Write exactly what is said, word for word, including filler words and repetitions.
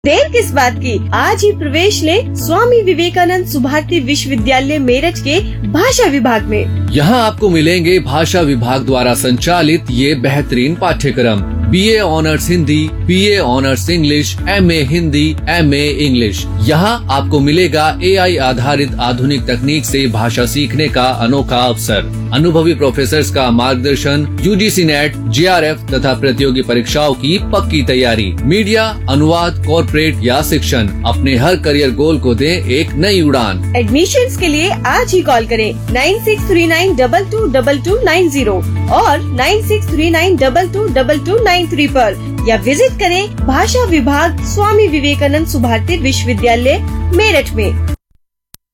देर किस बात की, आज ही प्रवेश ले स्वामी विवेकानंद सुभारती विश्वविद्यालय मेरठ के भाषा विभाग में। यहाँ आपको मिलेंगे भाषा विभाग द्वारा संचालित ये बेहतरीन पाठ्यक्रम B A honours Hindi, B A honours English, M A Hindi, M A English. यहाँ आपको मिलेगा ए आई आधारित आधुनिक तकनीक से भाषा सीखने का अनोखा अवसर, अनुभवी प्रोफेसर्स का मार्गदर्शन, you ji C net, J R F तथा प्रतियोगी परीक्षाओं की पक्की तैयारी, मीडिया, अनुवाद, कॉर्पोरेट या शिक्षण। अपने हर करियर गोल को दें एक नई उड़ान। एडमिशन्स के लिए आज ही कॉल करें nine six three nine double two double two nine zero और nine six three nine double two double two nine three पर या विजिट करें भाषा विभाग स्वामी विवेकानंद सुभारती विश्वविद्यालय मेरठ में।